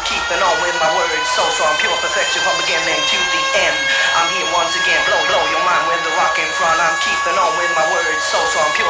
keeping on with my words so strong, pure perfection from beginning to the end. I'm here once again, blow your mind with the rock in front. I'm keeping on with my words so strong, pure